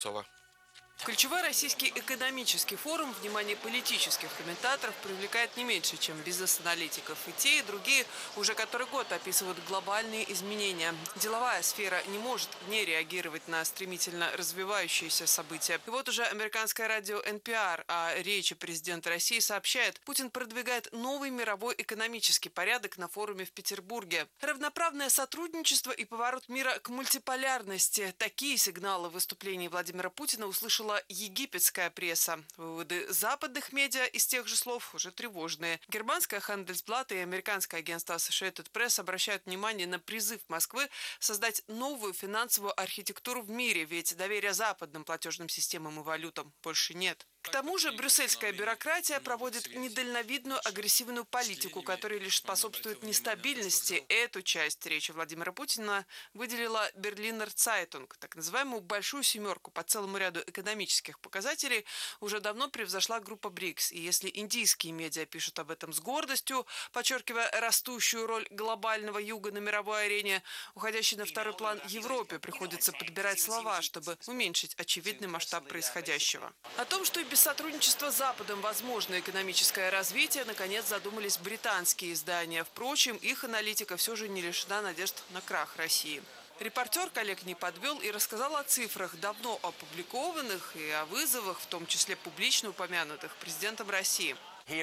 Ключевой российский экономический форум внимание политических комментаторов привлекает не меньше, чем бизнес-аналитиков. И те, и другие уже который год описывают глобальные изменения. Деловая сфера не может не реагировать на стремительно развивающиеся события. И вот уже американское радио NPR о речи президента России сообщает, Путин продвигает новый мировой экономический порядок на форуме в Петербурге. Равноправное сотрудничество и поворот мира к мультиполярности. Такие сигналы выступлений Владимира Путина услышала египетская пресса. Выводы западных медиа из тех же слов уже тревожные. Германское Handelsblatt и американское агентство Associated Press обращают внимание на призыв Москвы создать новую финансовую архитектуру в мире, ведь доверия западным платежным системам и валютам больше нет. К тому же брюссельская бюрократия проводит недальновидную агрессивную политику, которая лишь способствует нестабильности. Эту часть речи Владимира Путина выделила Берлинер Цайтунг. Так называемую «большую семерку» по целому ряду экономических показателей уже давно превзошла группа БРИКС. И если индийские медиа пишут об этом с гордостью, подчеркивая растущую роль глобального юга на мировой арене, уходящей на второй план Европе приходится подбирать слова, чтобы уменьшить очевидный масштаб происходящего. О том, что и без сотрудничества с Западом возможно экономическое развитие, наконец задумались британские издания. Впрочем, их аналитика все же не лишена надежд на крах России. Репортер коллег не подвел и рассказал о цифрах, давно опубликованных, и о вызовах, в том числе публично упомянутых президентом России.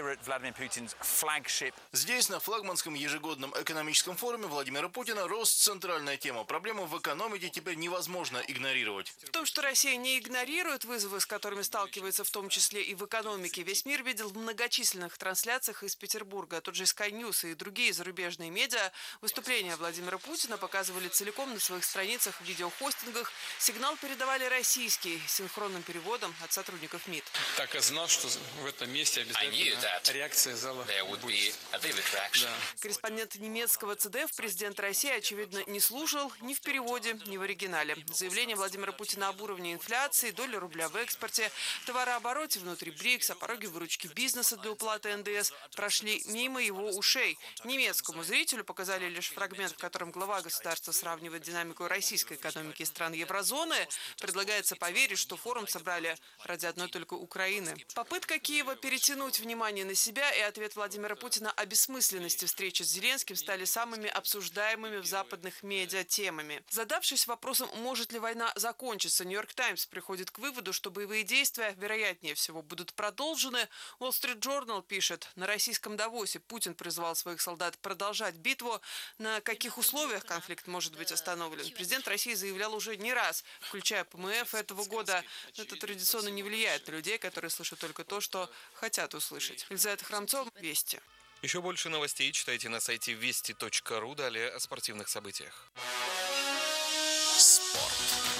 Здесь, на флагманском ежегодном экономическом форуме Владимира Путина, рост – центральная тема. Проблемы в экономике теперь невозможно игнорировать. В том, что Россия не игнорирует вызовы, с которыми сталкивается в том числе и в экономике, весь мир видел в многочисленных трансляциях из Петербурга. Тот же Sky News и другие зарубежные медиа выступления Владимира Путина показывали целиком на своих страницах в видеохостингах. Сигнал передавали российский, синхронным переводом от сотрудников МИД. Так и знал, что в этом месте обязательно реакция зала будет. Да. Корреспондент немецкого ЦДФ президент России, очевидно, не слушал ни в переводе, ни в оригинале. Заявление Владимира Путина об уровне инфляции, доли рубля в экспорте, товарообороте внутри БРИКС, о пороге выручки бизнеса для уплаты НДС прошли мимо его ушей. Немецкому зрителю показали лишь фрагмент, в котором глава государства сравнивает динамику российской экономики и стран еврозоны. Предлагается поверить, что форум собрали ради одной только Украины. Попытка Киева перетянуть внимание на себя и ответ Владимира Путина о бессмысленности встречи с Зеленским стали самыми обсуждаемыми в западных медиа темами. Задавшись вопросом, может ли война закончиться, Нью-Йорк Таймс приходит к выводу, что боевые действия, вероятнее всего, будут продолжены. Wall Street Journal пишет, на российском Давосе Путин призвал своих солдат продолжать битву. На каких условиях конфликт может быть остановлен? Президент России заявлял уже не раз, включая ПМФ этого года. Это традиционно не влияет на людей, которые слышат только то, что хотят услышать. Елизавета Храмцова, Вести. Еще больше новостей читайте на сайте вести.ру. Далее о спортивных событиях. Спорт.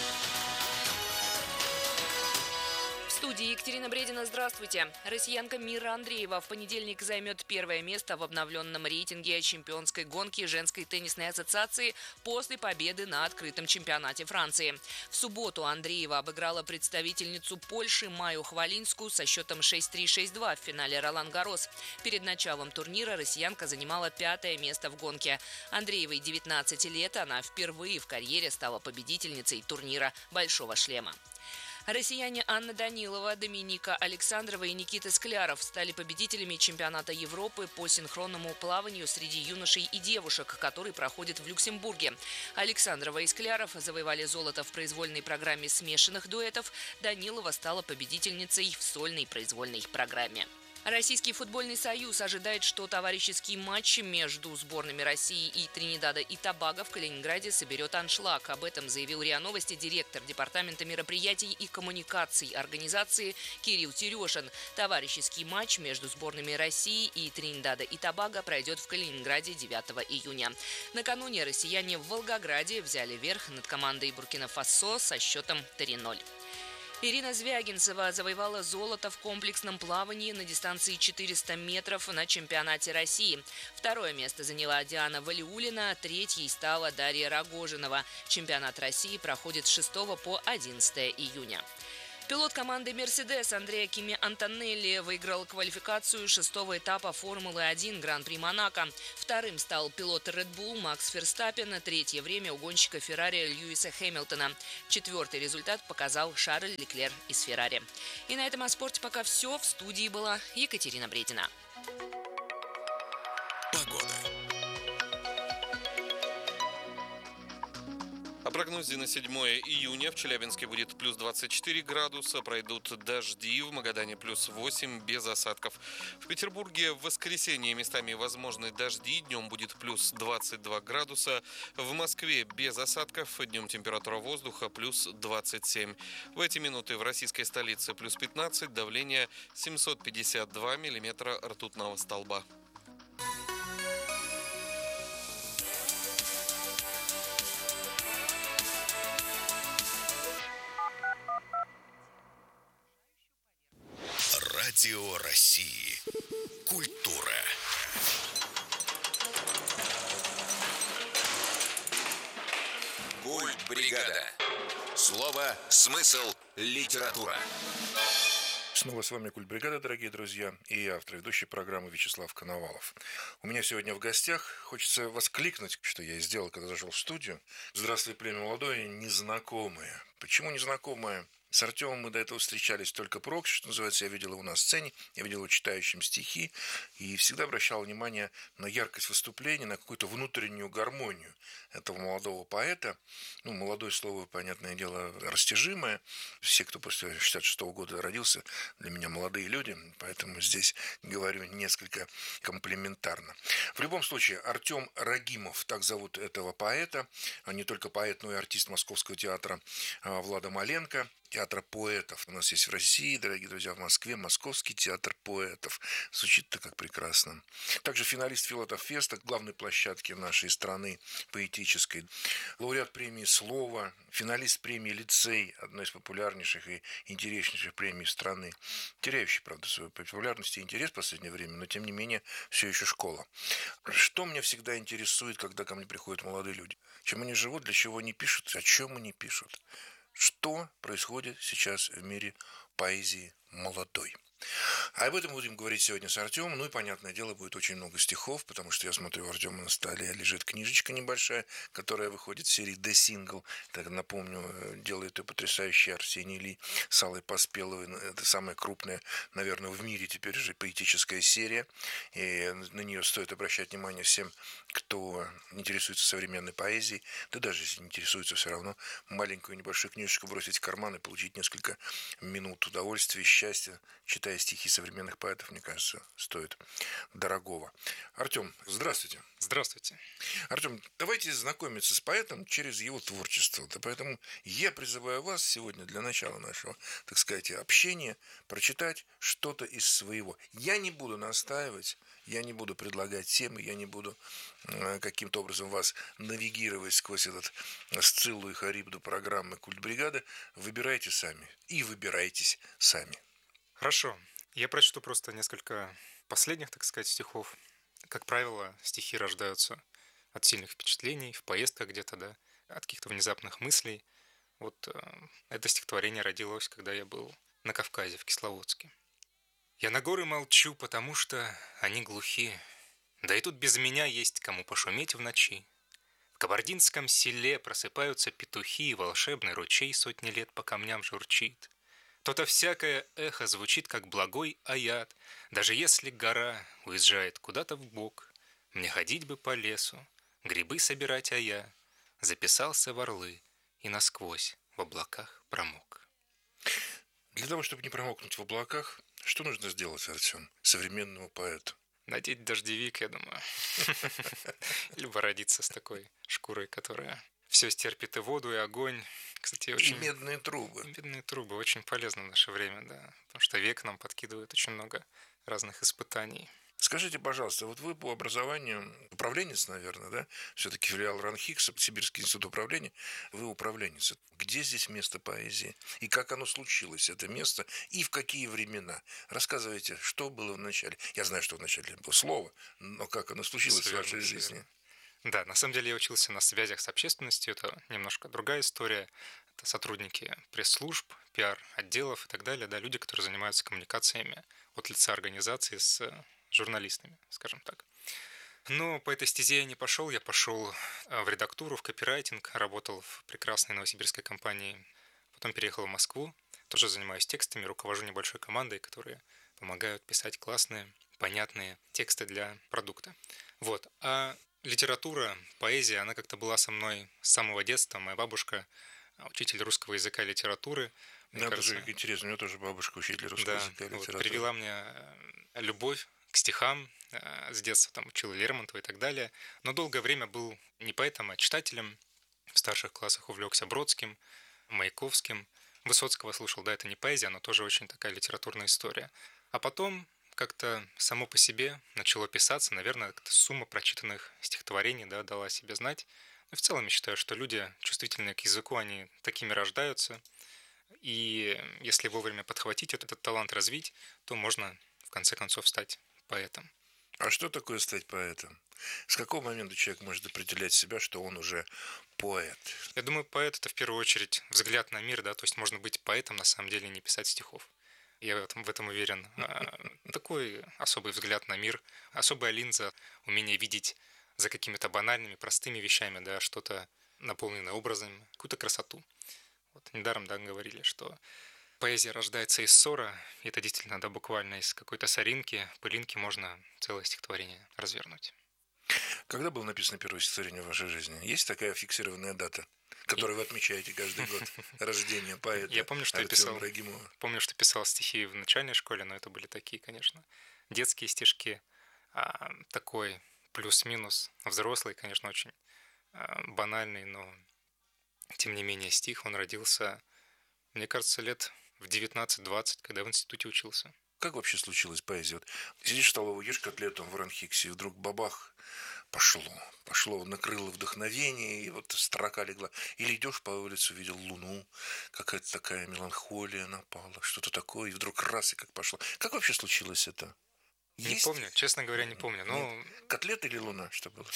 В студии Екатерина Бредина. Здравствуйте. Россиянка Мира Андреева в понедельник займет первое место в обновленном рейтинге чемпионской гонки женской теннисной ассоциации после победы на открытом чемпионате Франции. В субботу Андреева обыграла представительницу Польши Маю Хвалинскую со счетом 6-3-6-2 в финале Ролан-Гаррос. Перед началом турнира россиянка занимала 5-е место в гонке. Андреевой 19 лет, она впервые в карьере стала победительницей турнира «Большого шлема». Россияне Анна Данилова, Доминика Александрова и Никита Скляров стали победителями чемпионата Европы по синхронному плаванию среди юношей и девушек, который проходит в Люксембурге. Александрова и Скляров завоевали золото в произвольной программе смешанных дуэтов. Данилова стала победительницей в сольной произвольной программе. Российский футбольный союз ожидает, что товарищеский матч между сборными России и Тринидада и Тобаго в Калининграде соберет аншлаг. Об этом заявил РИА Новости директор департамента мероприятий и коммуникаций организации Кирилл Терешин. Товарищеский матч между сборными России и Тринидада и Тобаго пройдет в Калининграде 9 июня. Накануне россияне в Волгограде взяли верх над командой Буркина-Фасо со счетом 3-0. Ирина Звягинцева завоевала золото в комплексном плавании на дистанции 400 метров на чемпионате России. Второе место заняла Диана Валиуллина, третьей стала Дарья Рогожинова. Чемпионат России проходит с 6 по 11 июня. Пилот команды «Мерседес» Андреа Кими Антонелли выиграл квалификацию 6-го этапа Формулы-1 Гран-при Монако. Вторым стал пилот Red Bull Макс Ферстаппен, третье время у гонщика Феррари Льюиса Хэмилтона. Четвертый результат показал Шарль Леклер из Феррари. И на этом о спорте пока все. В студии была Екатерина Бредина. О прогнозе на 7 июня в Челябинске будет плюс 24 градуса, пройдут дожди, в Магадане плюс 8, без осадков. В Петербурге в воскресенье местами возможны дожди, днем будет плюс 22 градуса. В Москве без осадков, днем температура воздуха плюс 27. В эти минуты в российской столице плюс 15, давление 752 миллиметра ртутного столба. Радио России. Культура. Культбригада. Слово, смысл, литература. Снова с вами Культбригада, дорогие друзья, и я, автор ведущей программы Вячеслав Коновалов. У меня сегодня в гостях, хочется воскликнуть, что я и сделал, когда зашел в студию. Здравствуй, племя молодое, незнакомое. Почему незнакомое? С Артемом мы до этого встречались только прокси, что называется, я видел его на сцене, я видел его читающим стихи, и всегда обращал внимание на яркость выступления, на какую-то внутреннюю гармонию этого молодого поэта. Ну, молодое слово, понятное дело, растяжимое. Все, кто после 66-го года родился, для меня молодые люди, поэтому здесь говорю несколько комплиментарно. В любом случае, Артем Рагимов, так зовут этого поэта, не только поэт, но и артист Московского театра Влада Маленко, театра поэтов. У нас есть в России, дорогие друзья, в Москве Московский театр поэтов. Звучит-то как прекрасно. Также финалист Филатов-феста, главной площадки нашей страны поэтической. Лауреат премии «Слово», финалист премии «Лицей», одной из популярнейших и интереснейших премий страны. Теряющий, правда, свою популярность и интерес в последнее время, но тем не менее все еще школа. Что меня всегда интересует, когда ко мне приходят молодые люди? Чем они живут, для чего они пишут, о чем они пишут? Что происходит сейчас в мире поэзии молодой? Об этом будем говорить сегодня с Артемом. Ну и, понятное дело, будет очень много стихов, потому что я смотрю, у Артема на столе лежит книжечка небольшая, которая выходит в серии «The Single». Так, напомню, делает ее потрясающий Арсений Ли с Аллой Поспеловой. Это самая крупная, наверное, в мире теперь уже поэтическая серия. И на нее стоит обращать внимание всем, кто интересуется современной поэзией. Да даже если не интересуется, все равно маленькую небольшую книжечку бросить в карман и получить несколько минут удовольствия и счастья, читая стихи современных поэтов, мне кажется, стоит дорогого. Артем, здравствуйте. Здравствуйте. Артем, давайте знакомиться с поэтом через его творчество. Да поэтому я призываю вас сегодня для начала нашего, так сказать, общения прочитать что-то из своего. Я не буду настаивать, я не буду предлагать темы, я не буду каким-то образом вас навигировать сквозь этот Сциллу и Харибду программы «Культбригада». Выбирайте сами и выбирайтесь сами. Хорошо. Я прочту просто несколько последних, так сказать, стихов. Как правило, стихи рождаются от сильных впечатлений, в поездках где-то, да, от каких-то внезапных мыслей. Вот это стихотворение родилось, когда я был на Кавказе, в Кисловодске. «Я на горы молчу, потому что они глухи. Да и тут без меня есть кому пошуметь в ночи. В кабардинском селе просыпаются петухи, и волшебный ручей сотни лет по камням журчит. То-то всякое эхо звучит, как благой аят. Даже если гора уезжает куда-то вбок, мне ходить бы по лесу, грибы собирать, а я записался в орлы и насквозь в облаках промок». Для того, чтобы не промокнуть в облаках, что нужно сделать, Артем, современному поэту? Надеть дождевик, я думаю. Либо родиться с такой шкурой, которая все стерпит, и воду, и огонь. Кстати, очень... И медные трубы. Медные трубы очень полезны в наше время, да. Потому что век нам подкидывает очень много разных испытаний. Скажите, пожалуйста, вот вы по образованию управленец, наверное, да? Все-таки филиал РАНХИКСа, Сибирский институт управления. Вы управленец. Где здесь место поэзии? И как оно случилось, это место? И в какие времена? Рассказывайте, что было в начале. Я знаю, что в начале было слово, но как оно случилось в вашей жизни? Да, на самом деле я учился на связях с общественностью. Это немножко другая история. Это сотрудники пресс-служб, пиар-отделов и так далее, да, люди, которые занимаются коммуникациями от лица организации с журналистами, скажем так. Но по этой стезе я не пошел. Я пошел в редактуру, в копирайтинг, работал в прекрасной новосибирской компании. Потом переехал в Москву. Тоже занимаюсь текстами, руковожу небольшой командой, которые помогают писать классные, понятные тексты для продукта. Вот. А литература, поэзия, она как-то была со мной с самого детства. Моя бабушка учитель русского языка и литературы. Мне кажется, как интересно, у меня тоже бабушка учитель русского языка и литературы. Привела мне любовь к стихам, с детства там учил Лермонтова и так далее, но долгое время был не поэтом, а читателем. В старших классах увлекся Бродским, Маяковским. Высоцкого слушал, да, это не поэзия, но тоже очень такая литературная история. А потом как-то само по себе начало писаться, наверное, как-то сумма прочитанных стихотворений, да, дала о себе знать. Но в целом я считаю, что люди, чувствительные к языку, они такими рождаются. И если вовремя подхватить этот талант, развить, то можно в конце концов стать поэтом. А что такое стать поэтом? С какого момента человек может определять себя, что он уже поэт? Я думаю, поэт — это в первую очередь взгляд на мир, да, то есть можно быть поэтом, на самом деле, не писать стихов. Я в этом уверен. Такой особый взгляд на мир, особая линза, умение видеть за какими-то банальными, простыми вещами, да, что-то наполненное образами, какую-то красоту. Вот недаром, да, говорили, что поэзия рождается из ссора, и это действительно, да, буквально из какой-то соринки, пылинки можно целое стихотворение развернуть. Когда было написано первое стихотворение в вашей жизни? Есть такая фиксированная дата, которую вы отмечаете каждый год рождения поэта? Я помню, что Артема Рагимова? Помню, что писал стихи в начальной школе, но это были такие, конечно, детские стишки. Такой плюс-минус взрослый, конечно, очень банальный, но тем не менее стих, он родился, мне кажется, лет в 19-20, когда в институте учился. Как вообще случилась поэзия? Вот сидишь в столовой, ешь котлету в ранхиксе, и вдруг бабах, пошло, накрыло вдохновение, и вот строка легла. Или идешь по улице, увидел луну, какая-то такая меланхолия напала, что-то такое, и вдруг раз, и как пошло. Как вообще случилось это? Не помню, честно говоря, не помню. Но... Котлета или луна, что было?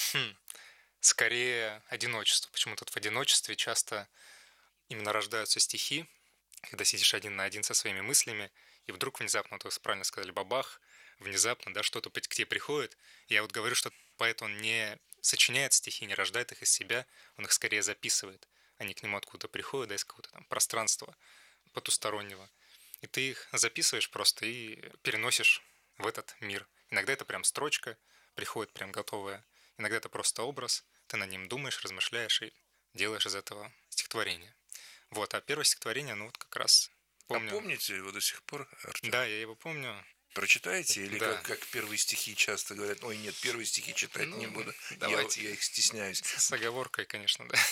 Скорее одиночество. Почему-то в одиночестве часто именно рождаются стихи, когда сидишь один на один со своими мыслями, и вдруг внезапно, вот вы правильно сказали, бабах, внезапно, да, что-то к тебе приходит. Я вот говорю, что поэт, он не сочиняет стихи, не рождает их из себя, он их скорее записывает. Они к нему откуда-то приходят, да, из какого-то там пространства потустороннего. И ты их записываешь просто и переносишь в этот мир. Иногда это прям строчка, приходит прям готовая. Иногда это просто образ, ты над ним думаешь, размышляешь и делаешь из этого стихотворение. Вот, а первое стихотворение, ну вот как раз помню. А помните его до сих пор, Артем? Да, я его помню. Прочитаете? Или да. как первые стихи часто говорят, ой, нет, первые стихи читать не буду, давайте. Я их стесняюсь. С оговоркой, конечно, да.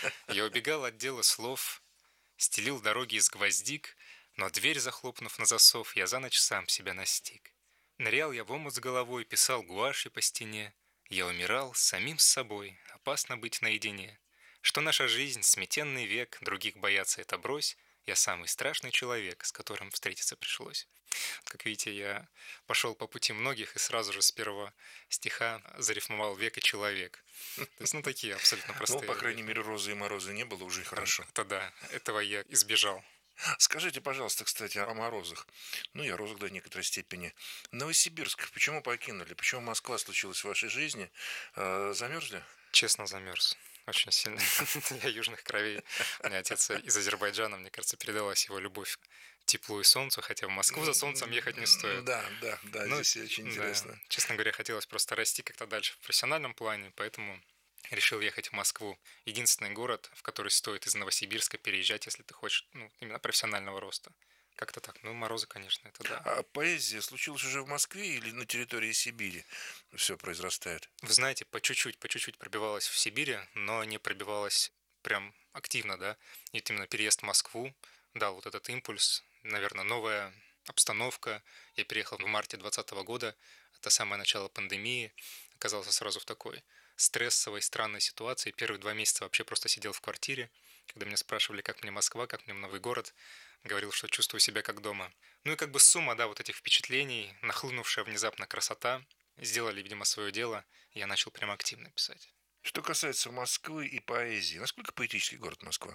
Я убегал от дела слов, стелил дороги из гвоздик, но дверь, захлопнув на засов, я за ночь сам себя настиг. Нырял я в омут с головой, писал гуашью по стене. Я умирал самим с собой, опасно быть наедине. Что наша жизнь, сметенный век, других бояться это брось, я самый страшный человек, с которым встретиться пришлось. Как видите, я пошел по пути многих и сразу же с первого стиха зарифмовал «век» и «человек». То есть, ну, такие абсолютно простые. Ну, по крайней мере, розы и морозы не было, уже хорошо. Это да, этого я избежал. Скажите, пожалуйста, кстати, о морозах. Ну, и о розах до некоторой степени. Новосибирск почему покинули? Почему Москва случилась в вашей жизни? Замерзли? Честно, замерз. Очень сильно. Я южных кровей. У меня отец из Азербайджана, мне кажется, передалась его любовь к теплу и солнцу, хотя в Москву за солнцем ехать не стоит. Да, здесь очень интересно. Да. Честно говоря, хотелось просто расти как-то дальше в профессиональном плане, поэтому решил ехать в Москву. Единственный город, в который стоит из Новосибирска переезжать, если ты хочешь, ну, именно профессионального роста. Как-то так. Ну, морозы, конечно, это да. А поэзия случилась уже в Москве или на территории Сибири все произрастает? Вы знаете, по чуть-чуть пробивалась в Сибири, но не пробивалась прям активно, да. И вот именно переезд в Москву дал вот этот импульс, наверное, новая обстановка. Я переехал в марте 2020 года, это самое начало пандемии, оказался сразу в такой стрессовой, странной ситуации. Первые 2 месяца вообще просто сидел в квартире, когда меня спрашивали, как мне Москва, как мне новый город. Говорил, что чувствую себя как дома. Ну и как бы сумма, да, вот этих впечатлений, нахлынувшая внезапно красота, сделали, видимо, свое дело, и я начал прямо активно писать. Что касается Москвы и поэзии, насколько поэтический город Москва?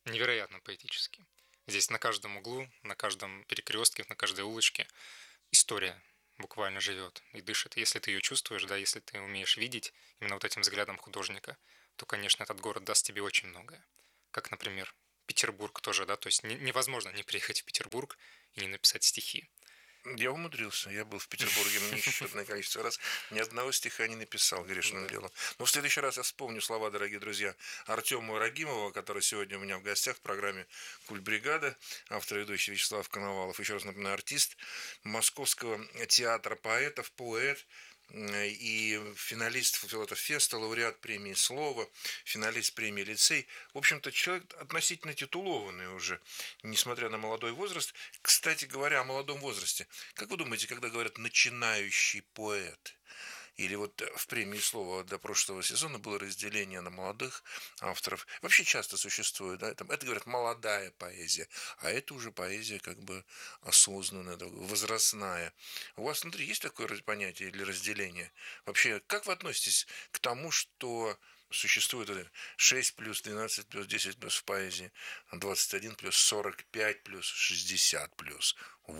невероятно поэтический. Здесь на каждом углу, на каждом перекрестке, на каждой улочке история буквально живет и дышит. Если ты ее чувствуешь, да, если ты умеешь видеть именно вот этим взглядом художника, то, конечно, этот город даст тебе очень многое. Как, например, Петербург тоже, да, то есть невозможно не приехать в Петербург и не написать стихи. Я умудрился. Я был в Петербурге несчетное количество раз. Ни одного стиха не написал, грешным делом. Но в следующий раз я вспомню слова, дорогие друзья, Артема Рагимова, который сегодня у меня в гостях в программе «Культбригада», автор и ведущий Вячеслав Коновалов. Еще раз напоминаю, артист Московского театра поэтов, поэт, и финалист Филатов-феста, лауреат премии «Слово», финалист премии «Лицей». В общем-то, человек относительно титулованный уже, несмотря на молодой возраст. Кстати говоря, о молодом возрасте. Как вы думаете, когда говорят «начинающий поэт», или вот в премии «Слово» до прошлого сезона было разделение на молодых авторов. Вообще часто существует, да, это говорят молодая поэзия, а это уже поэзия как бы осознанная, возрастная. У вас внутри есть такое понятие или разделение? Вообще, как вы относитесь к тому, что существует 6 плюс, 12 плюс, 10 плюс в поэзии, 21 плюс, 45 плюс, 60 плюс,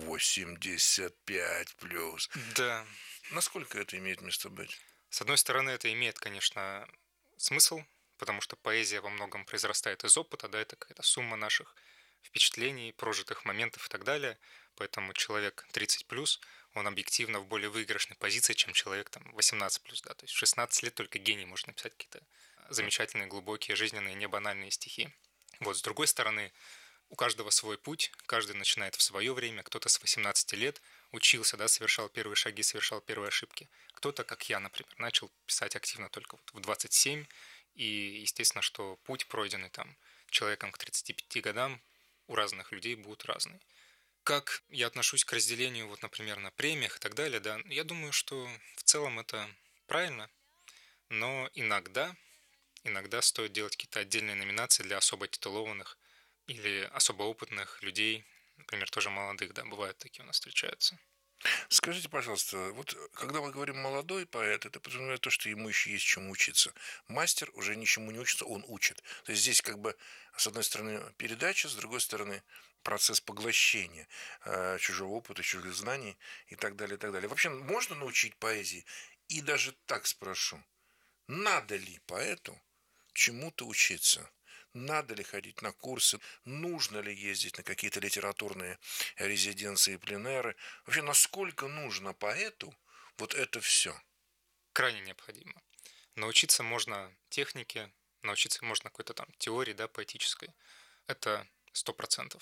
85 плюс? Да. Насколько это имеет место быть? С одной стороны, это имеет, конечно, смысл, потому что поэзия во многом произрастает из опыта, да, это какая-то сумма наших впечатлений, прожитых моментов и так далее. Поэтому человек 30+, он объективно в более выигрышной позиции, чем человек там 18+, да. То есть в 16 лет только гений может написать какие-то замечательные, глубокие, жизненные, небанальные стихи. Вот, с другой стороны, у каждого свой путь, каждый начинает в свое время, кто-то с 18 лет учился, да, совершал первые шаги, совершал первые ошибки. Кто-то, как я, например, начал писать активно только вот в 27, и естественно, что путь, пройденный там человеком к 35 годам, у разных людей будут разные. Как я отношусь к разделению, вот, например, на премиях и так далее, да, я думаю, что в целом это правильно, но иногда стоит делать какие-то отдельные номинации для особо титулованных или особо опытных людей, например, тоже молодых, да, бывают такие у нас встречаются. Скажите, пожалуйста, вот когда мы говорим молодой поэт, это подразумевает то, что ему еще есть чему учиться. Мастер уже ничему не учится, он учит. То есть здесь как бы с одной стороны передача, с другой стороны процесс поглощения чужого опыта, чужих знаний и так далее, и так далее. Вообще можно научить поэзии? И даже так спрошу, надо ли поэту чему-то учиться? Надо ли ходить на курсы? Нужно ли ездить на какие-то литературные резиденции, пленэры? Вообще, насколько нужно поэту вот это все? Крайне необходимо. Научиться можно технике, научиться можно какой-то там теории, да, поэтической. Это 100%.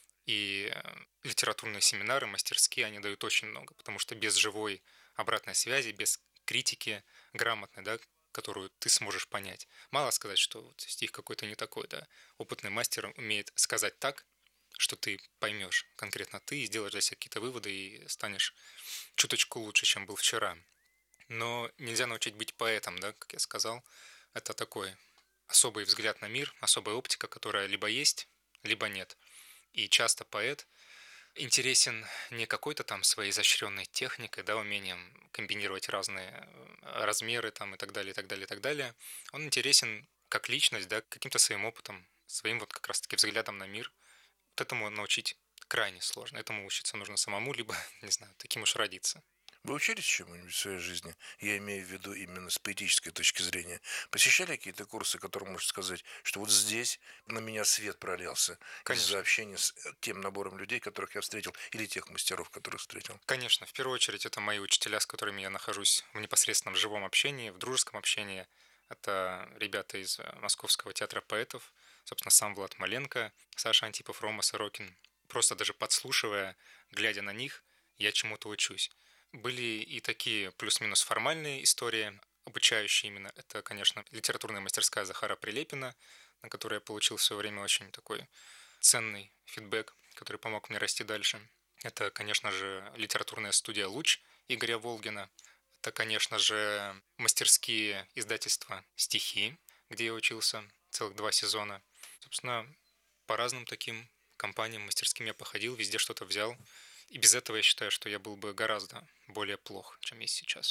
И литературные семинары, мастерские, они дают очень много, потому что без живой обратной связи, без критики грамотной, да, которую ты сможешь понять. Мало сказать, что вот стих какой-то не такой, да. Опытный мастер умеет сказать так, что ты поймешь конкретно ты и сделаешь для себя какие-то выводы и станешь чуточку лучше, чем был вчера. Но нельзя научить быть поэтом, да, как я сказал. Это такой особый взгляд на мир, особая оптика, которая либо есть, либо нет. И часто поэт интересен не какой-то там своей изощренной техникой, да, умением комбинировать разные размеры там и так далее, и так далее, и так далее. Он интересен как личность, да, каким-то своим опытом, своим вот как раз-таки взглядом на мир. Вот этому научить крайне сложно. Этому учиться нужно самому, либо, не знаю, таким уж родиться. Вы учились чему-нибудь в своей жизни? Я имею в виду именно с поэтической точки зрения. Посещали какие-то курсы, которые можете сказать, что вот здесь на меня свет пролился из-за общения с тем набором людей, которых я встретил, или тех мастеров, которых встретил? Конечно, в первую очередь это мои учителя, с которыми я нахожусь в непосредственном живом общении, в дружеском общении. Это ребята из Московского театра поэтов, собственно, сам Влад Маленко, Саша Антипов, Рома Сорокин. Просто даже подслушивая, глядя на них, я чему-то учусь. Были и такие плюс-минус формальные истории, обучающие именно. Это, конечно, литературная мастерская Захара Прилепина, на которой я получил в свое время очень такой ценный фидбэк, который помог мне расти дальше. Это, конечно же, литературная студия «Луч» Игоря Волгина. Это, конечно же, мастерские издательства «Стихи», где я учился целых 2 сезона. Собственно, по разным таким компаниям, мастерским я походил, везде что-то взял. И без этого я считаю, что я был бы гораздо более плох, чем есть сейчас.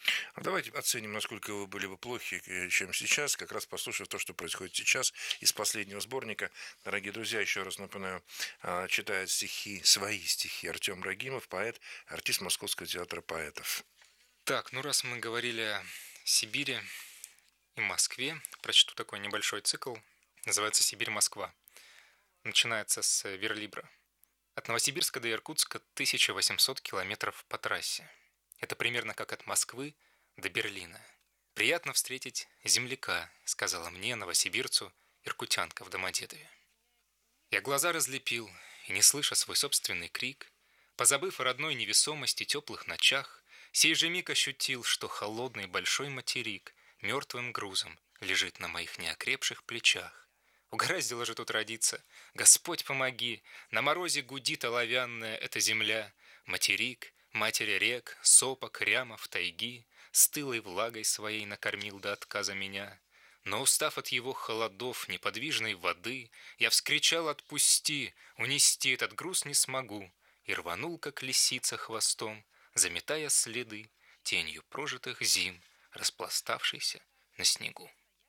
А давайте оценим, насколько вы были бы плохи, чем сейчас, как раз послушав то, что происходит сейчас из последнего сборника. Дорогие друзья, еще раз напоминаю, читает стихи, свои стихи Артем Рагимов, поэт, артист Московского театра поэтов. Так, ну раз мы говорили о Сибири и Москве, прочту такой небольшой цикл, называется «Сибирь-Москва». Начинается с верлибра. От Новосибирска до Иркутска 1800 километров по трассе. Это примерно как от Москвы до Берлина. «Приятно встретить земляка», — сказала мне, новосибирцу, иркутянка в Домодедове. Я глаза разлепил, и, не слыша свой собственный крик, позабыв о родной невесомости теплых ночах, сей же миг ощутил, что холодный большой материк мертвым грузом лежит на моих неокрепших плечах. Угораздило же тут родиться. Господь помоги, на морозе гудит оловянная эта земля, материк, матери рек, сопок, рямов, тайги, стылой влагой своей накормил до отказа меня. Но устав от его холодов, неподвижной воды, я вскричал: «Отпусти, унести этот груз не смогу», и рванул, как лисица, хвостом, заметая следы тенью прожитых зим, распластавшейся на снегу.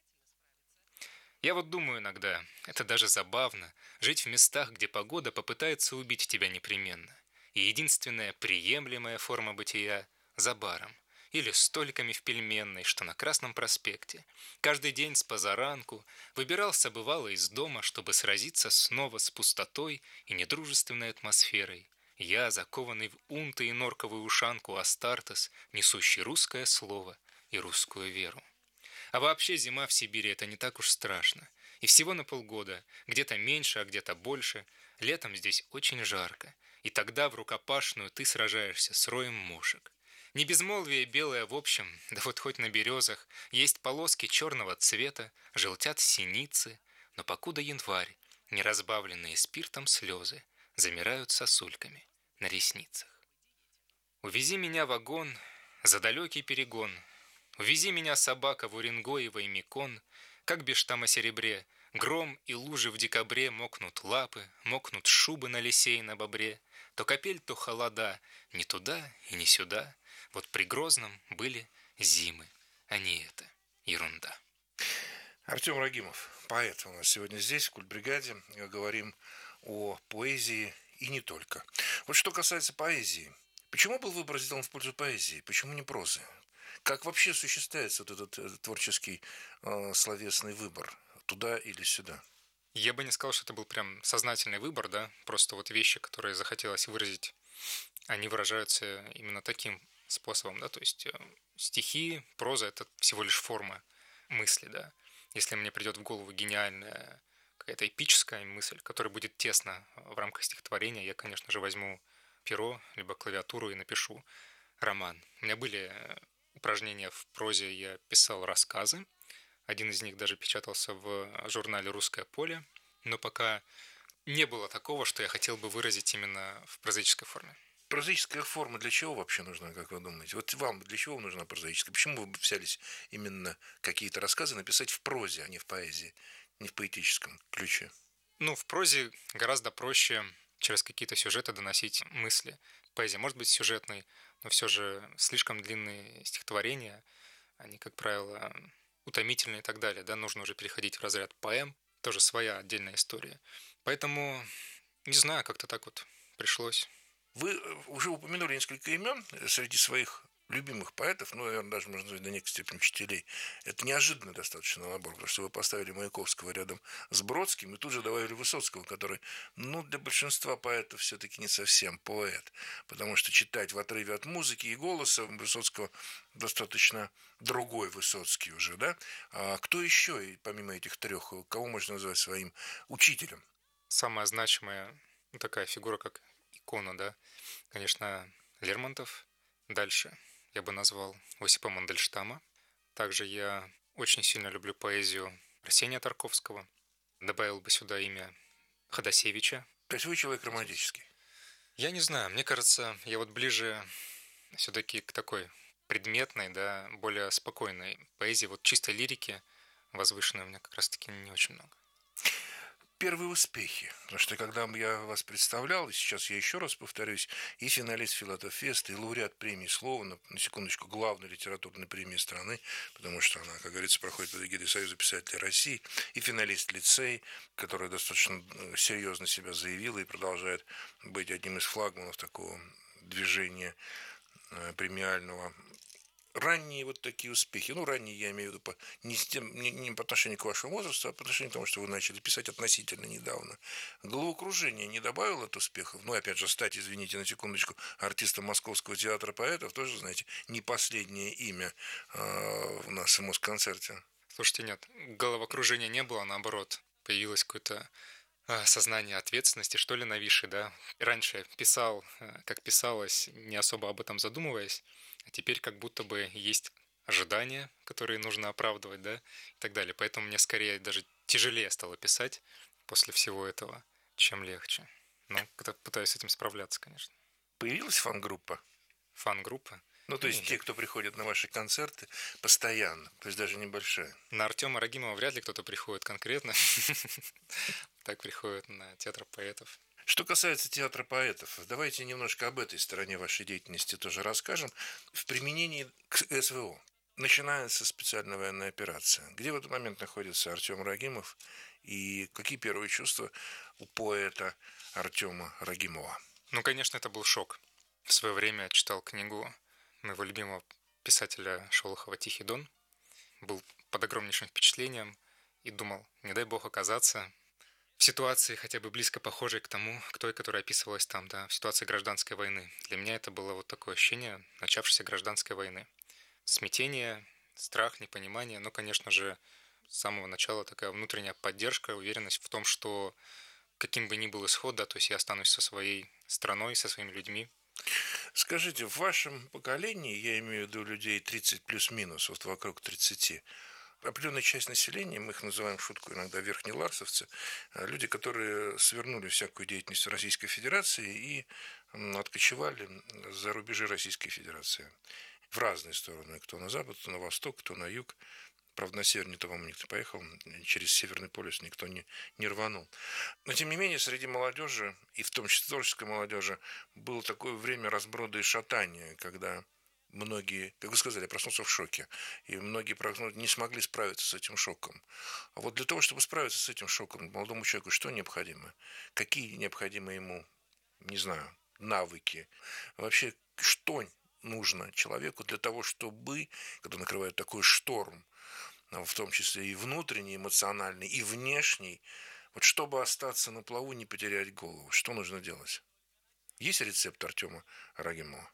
Я вот думаю иногда, это даже забавно, жить в местах, где погода попытается убить тебя непременно. И единственная приемлемая форма бытия – за баром или столиками в пельменной, что на Красном проспекте. Каждый день с позаранку выбирался бывало из дома, чтобы сразиться снова с пустотой и недружественной атмосферой. Я, закованный в унты и норковую ушанку Астартес, несущий русское слово и русскую веру. А вообще зима в Сибири – это не так уж страшно. И всего на полгода, где-то меньше, а где-то больше. Летом здесь очень жарко. И тогда в рукопашную ты сражаешься с роем мушек. Не безмолвие белое в общем, да вот хоть на березах, есть полоски черного цвета, желтят синицы, но покуда январь, не разбавленные спиртом слезы, замирают сосульками на ресницах. Увези меня, вагон, за далекий перегон. Увези меня, собака, в Уренгоево и Микон, как бишь там о серебре. Гром и лужи в декабре мокнут лапы, мокнут шубы на лисе и на бобре. То капель, то холода, ни туда и ни сюда. Вот при Грозном были зимы, а не это ерунда. Артем Рагимов, поэт, у нас сегодня здесь, в Культбригаде. Говорим о поэзии и не только. Вот что касается поэзии. Почему был выбор сделан в пользу поэзии? Почему не прозы? Как вообще осуществляется вот этот творческий словесный выбор? Туда или сюда? Я бы не сказал, что это был прям сознательный выбор, да, просто вот вещи, которые захотелось выразить, они выражаются именно таким способом, да, то есть стихи, проза – это всего лишь форма мысли, да. Если мне придет в голову гениальная какая-то эпическая мысль, которая будет тесно в рамках стихотворения, я, конечно же, возьму перо, либо клавиатуру и напишу роман. У меня были упражнения в прозе, я писал рассказы. Один из них даже печатался в журнале «Русское поле», но пока не было такого, что я хотел бы выразить именно в прозаической форме. Прозаическая форма для чего вообще нужна, как вы думаете? Вот вам для чего нужна прозаическая? Почему вы взялись именно какие-то рассказы написать в прозе, а не в поэзии, не в поэтическом ключе? Ну, в прозе гораздо проще через какие-то сюжеты доносить мысли. Поэзия может быть сюжетной, но все же слишком длинные стихотворения, они, как правило, утомительные и так далее. Да? Нужно уже переходить в разряд поэм, тоже своя отдельная история. Поэтому, не знаю, как-то так вот пришлось. Вы уже упомянули несколько имен среди своих любимых поэтов, ну, наверное, даже, можно сказать, до некоторой степени учителей. Это неожиданно достаточно набор, потому что вы поставили Маяковского рядом с Бродским и тут же добавили Высоцкого, который, ну, для большинства поэтов все-таки не совсем поэт, потому что читать в отрыве от музыки и голоса Высоцкого достаточно другой Высоцкий уже, да? А кто еще, помимо этих трех, кого можно назвать своим учителем? Самая значимая такая фигура, как икона, да, конечно, Лермонтов. Дальше я бы назвал Осипа Мандельштама. Также я очень сильно люблю поэзию Арсения Тарковского. Добавил бы сюда имя Ходосевича. То есть вы человек романтический? Я не знаю, мне кажется, я вот ближе все-таки к такой предметной, да, более спокойной поэзии. Вот чистой лирики возвышенной у меня как раз-таки не очень много. первые успехи? Потому что когда я вас представлял, и сейчас я еще раз повторюсь, и финалист Филатов-феста, и лауреат премии «Слово», на секундочку, главной литературной премии страны, потому что она, как говорится, проходит под эгидой Союза писателей России, и финалист «Лицей», который достаточно серьезно себя заявил и продолжает быть одним из флагманов такого движения премиального. Ранние вот такие успехи, ранние я имею в виду не по отношению к вашему возрасту, а по отношению к тому, что вы начали писать относительно недавно. Головокружение не добавило от успехов? Опять же, стать, извините, на секундочку, артистом Московского театра поэтов, тоже, знаете, не последнее имя у нас в Москонцерте. Слушайте, нет, головокружения не было, наоборот, появилось какое-то сознание ответственности, что ли, нависшее, да. Раньше писал, как писалось, не особо об этом задумываясь, а теперь как будто бы есть ожидания, которые нужно оправдывать, да, и так далее. Поэтому мне скорее даже тяжелее стало писать после всего этого, чем легче. Как-то пытаюсь с этим справляться, конечно. Появилась фан-группа? Фан-группа? То есть те, кто приходит на ваши концерты постоянно, то есть даже небольшая. На Артема Рагимова вряд ли кто-то приходит конкретно. Так приходят на театр поэтов. Что касается театра поэтов, давайте немножко об этой стороне вашей деятельности тоже расскажем. В применении к СВО начинается специальная военная операция. Где в этот момент находится Артем Рагимов и какие первые чувства у поэта Артема Рагимова? Конечно, это был шок. В свое время я читал книгу моего любимого писателя Шолохова «Тихий Дон». Был под огромнейшим впечатлением и думал, не дай бог оказаться в ситуации хотя бы близко похожей к тому, к той, которая описывалась там, да, в ситуации гражданской войны. Для меня это было вот такое ощущение начавшейся гражданской войны. Смятение, страх, непонимание, конечно же, с самого начала такая внутренняя поддержка, уверенность в том, что каким бы ни был исход, да, то есть я останусь со своей страной, со своими людьми. Скажите, в вашем поколении, я имею в виду людей 30 плюс-минус, вот вокруг 30, определенная часть населения, мы их называем в шутку иногда верхнеларсовцы, люди, которые свернули всякую деятельность в Российской Федерации и откочевали за рубежи Российской Федерации. В разные стороны, кто на запад, кто на восток, кто на юг. Правда, на север не то, по-моему, никто поехал, через Северный полюс никто не рванул. Но, тем не менее, среди молодежи, и в том числе творческой молодежи, было такое время разброда и шатания, когда многие, как вы сказали, проснулся в шоке, и многие не смогли справиться с этим шоком. А вот для того, чтобы справиться с этим шоком, молодому человеку что необходимо? Какие необходимы ему, не знаю, навыки? Вообще, что нужно человеку для того, чтобы, когда накрывает такой шторм, в том числе и внутренний, эмоциональный, и внешний, вот чтобы остаться на плаву, не потерять голову, что нужно делать? Есть рецепт Артема Рагимова?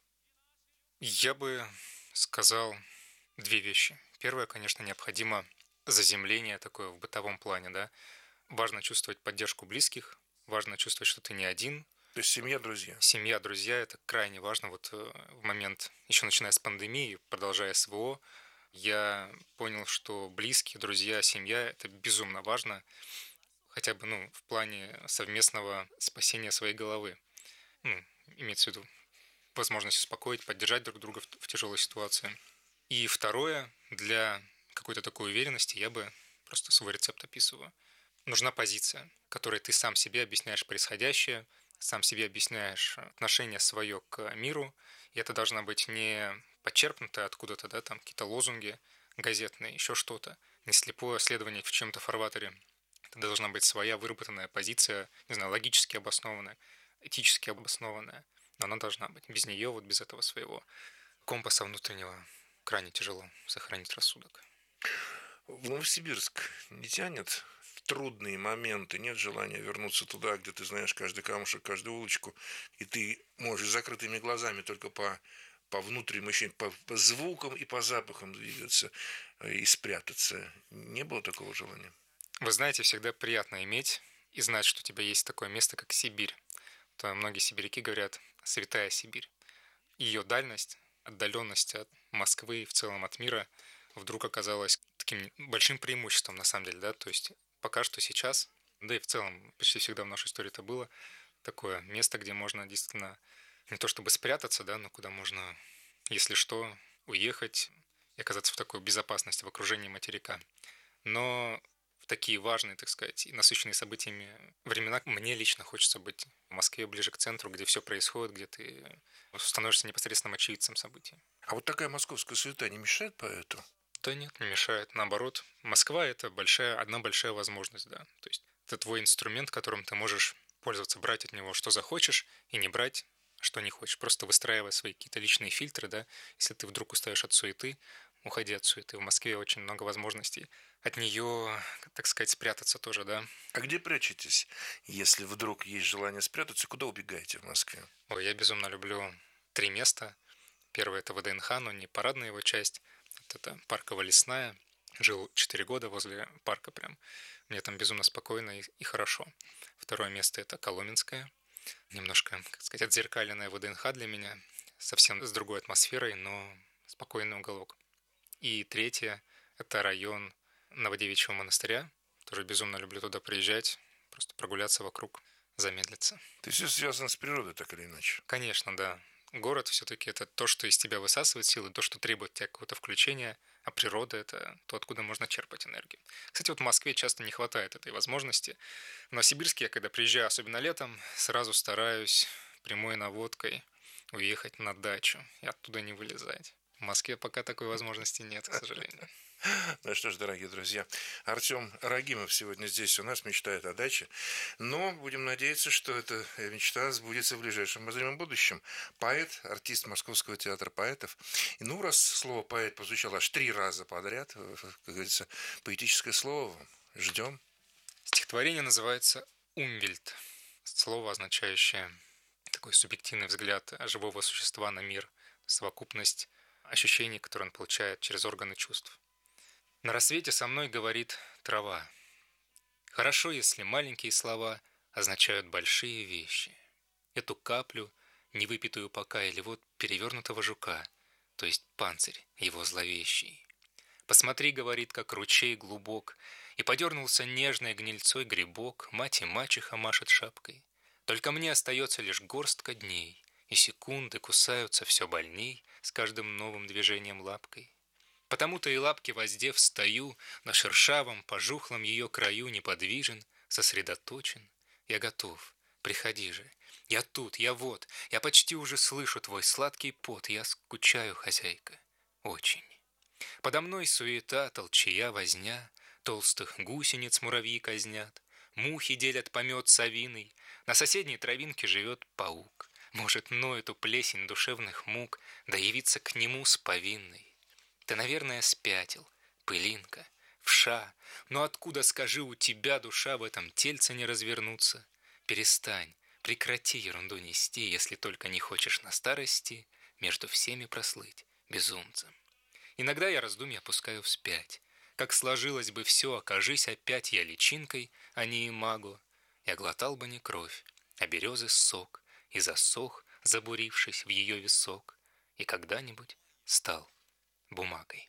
Я бы сказал две вещи. Первое, конечно, необходимо заземление такое в бытовом плане, да. Важно чувствовать поддержку близких, важно чувствовать, что ты не один. То есть семья, друзья. Семья, друзья – это крайне важно. Вот в момент, еще начиная с пандемии, продолжая СВО, я понял, что близкие, друзья, семья – это безумно важно, хотя бы в плане совместного спасения своей головы. Имеется в виду возможность успокоить, поддержать друг друга в тяжелой ситуации. И второе, для какой-то такой уверенности я бы просто свой рецепт описываю. Нужна позиция, которой ты сам себе объясняешь происходящее, сам себе объясняешь отношение свое к миру, и это должна быть не подчеркнуто откуда-то, да, там какие-то лозунги газетные, еще что-то, не слепое следование в чем-то фарватере. Это должна быть своя выработанная позиция, не знаю, логически обоснованная, этически обоснованная, но она должна быть. Без нее, вот без этого своего компаса внутреннего крайне тяжело сохранить рассудок. В Новосибирск не тянет в трудные моменты, нет желания вернуться туда, где ты знаешь каждый камушек, каждую улочку, и ты можешь с закрытыми глазами только по внутренним ощущениям, по звукам и по запахам двигаться и спрятаться. Не было такого желания? Вы знаете, всегда приятно иметь и знать, что у тебя есть такое место, как Сибирь. То многие сибиряки говорят «святая Сибирь». Ее дальность, отдаленность от Москвы и в целом от мира вдруг оказалась таким большим преимуществом, на самом деле, да, то есть пока что сейчас, да и в целом почти всегда в нашей истории это было, такое место, где можно действительно не то чтобы спрятаться, да, но куда можно, если что, уехать и оказаться в такой безопасности, в окружении материка. Но в такие важные, так сказать, и насыщенные событиями времена мне лично хочется быть в Москве, ближе к центру, где все происходит, где ты становишься непосредственным очевидцем событий. А вот такая московская суета не мешает поэту? Да нет, не мешает. Наоборот, Москва — это одна большая возможность, да. То есть это твой инструмент, которым ты можешь пользоваться, брать от него, что захочешь, и не брать, что не хочешь. Просто выстраивая свои какие-то личные фильтры, да. Если ты вдруг устаешь от суеты, уходи от суеты. В Москве очень много возможностей от нее, так сказать, спрятаться тоже, да. А где прячетесь, если вдруг есть желание спрятаться? Куда убегаете в Москве? Ой, я безумно люблю 3 места. Первое — это ВДНХ, но не парадная его часть. Это Парково-Лесная. Жил 4 года возле парка прям. Мне там безумно спокойно и хорошо. Второе место — это Коломенская. Немножко, как сказать, отзеркаленная ВДНХ для меня. Совсем с другой атмосферой, но спокойный уголок. И третье — это район Новодевичьего монастыря. Тоже безумно люблю туда приезжать, просто прогуляться вокруг, замедлиться. То есть все связано с природой, так или иначе? Конечно, да. Город все-таки это то, что из тебя высасывает силы, то, что требует от тебя какого-то включения, а природа — это то, откуда можно черпать энергию. Кстати, вот в Москве часто не хватает этой возможности. В Новосибирске я, когда приезжаю, особенно летом, сразу стараюсь прямой наводкой уехать на дачу и оттуда не вылезать. В Москве пока такой возможности нет, к сожалению. Ну что ж, дорогие друзья, Артем Рагимов сегодня здесь у нас мечтает о даче, но будем надеяться, что эта мечта сбудется в ближайшем обозримом будущем. Поэт, артист Московского театра поэтов. И ну, раз слово «поэт» прозвучало аж 3 раза подряд, как говорится, поэтическое слово, ждем. Стихотворение называется «Умвельт». Слово, означающее такой субъективный взгляд живого существа на мир, совокупность ощущений, которые он получает через органы чувств. На рассвете со мной говорит трава. Хорошо, если маленькие слова означают большие вещи. Эту каплю, невыпитую пока, или вот перевернутого жука, то есть панцирь его зловещий. Посмотри, говорит, как ручей глубок, и подернулся нежной гнильцой грибок, мать и мачеха машет шапкой. Только мне остается лишь горстка дней, и секунды кусаются все больней с каждым новым движением лапкой. Потому-то и лапки воздев стою, на шершавом, пожухлом ее краю неподвижен, сосредоточен. Я готов, приходи же. Я тут, я вот, я почти уже слышу твой сладкий пот. Я скучаю, хозяйка, очень. Подо мной суета, толчая, возня, толстых гусениц муравьи казнят, мухи делят помет совиный, на соседней травинке живет паук. Может, ноет у плесень душевных мук, да явиться к нему с повинной. Ты, наверное, спятил, пылинка, вша, но откуда, скажи, у тебя душа в этом тельце не развернуться? Перестань, прекрати ерунду нести, если только не хочешь на старости между всеми прослыть безумцем. Иногда я раздумья опускаю вспять. Как сложилось бы все, окажись опять я личинкой, а не имаго. Я глотал бы не кровь, а березы сок, и засох, забурившись в ее висок, и когда-нибудь стал бумагой.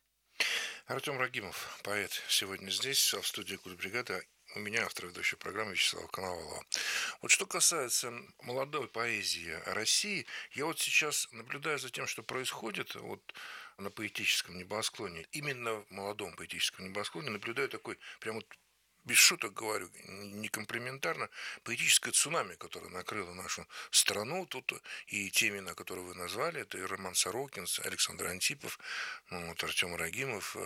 Артем Рагимов, поэт, сегодня здесь, в студии «Культбригада». У меня автор ведущей программы Вячеслава Коновалова. Вот что касается молодой поэзии России, я вот сейчас наблюдаю за тем, что происходит вот на поэтическом небосклоне. Именно в молодом поэтическом небосклоне наблюдаю такой прям вот, без шуток говорю, не комплиментарно, поэтическое цунами, которое накрыло нашу страну. Тут и те имена, которые вы назвали, это и Роман Сорокин, Александр Антипов, ну, вот Артем Рагимов,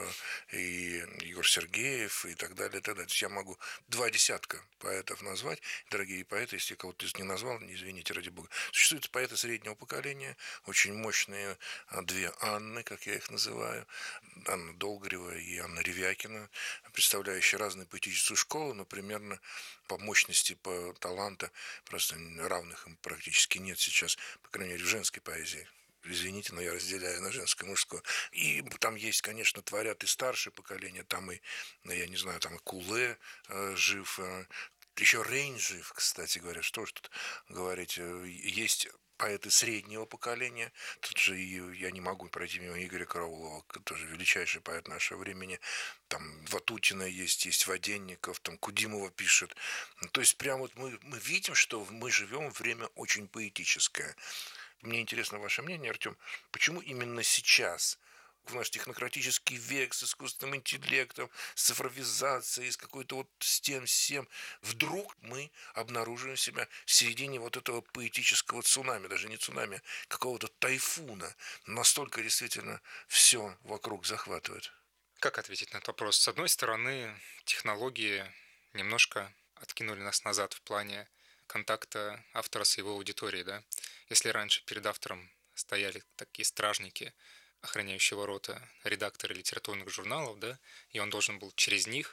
и Егор Сергеев, и так далее, и так далее. Я могу 20 поэтов назвать. Дорогие поэты, если я кого-то не назвал, не извините, ради бога. Существуют поэты среднего поколения, очень мощные 2 Анны, как я их называю, Анна Долгорева и Анна Ревякина, представляющие разные поэтические школу, но примерно по мощности, по таланту, просто равных им практически нет сейчас, по крайней мере, в женской поэзии. Извините, но я разделяю на женское и мужское. И там есть, конечно, творят и старшее поколение, там и, я не знаю, там и Куле жив, еще Рейн жив, кстати говоря, что ж тут говорить, есть поэты среднего поколения. Тут же я не могу пройти мимо Игоря Караулова, тоже величайший поэт нашего времени. Там Ватутина есть Воденников, там Кудимова пишет. То есть прям вот мы видим, что мы живем в время очень поэтическое. Мне интересно ваше мнение, Артем, почему именно сейчас в наш технократический век с искусственным интеллектом, с цифровизацией, с какой-то вот с тем всем, вдруг мы обнаруживаем себя в середине вот этого поэтического цунами, даже не цунами, какого-то тайфуна. Настолько действительно все вокруг захватывает. Как ответить на этот вопрос? С одной стороны, технологии немножко откинули нас назад в плане контакта автора с его аудиторией, да? Если раньше перед автором стояли такие стражники, охраняющие ворота, редакторы литературных журналов, да, и он должен был через них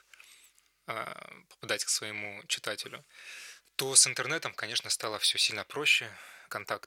попадать к своему читателю, то с интернетом, конечно, стало все сильно проще. Контакт